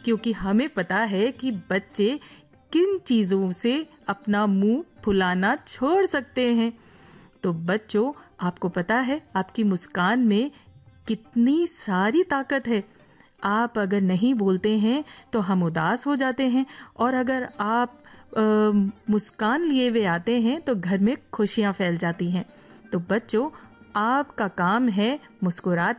क्योंकि हमें पता है कि बच्चे किन चीज़ों से अपना मुंह फुलाना छोड़ सकते हैं। तो बच्चों, आपको पता है आपकी मुस्कान में कितनी सारी ताकत है। आप अगर नहीं बोलते हैं तो हम उदास हो जाते हैं, और अगर आप मुस्कान लिए हुए आते हैं तो घर में खुशियां फैल जाती हैं। तो बच्चों, आपका काम है मुस्कुराते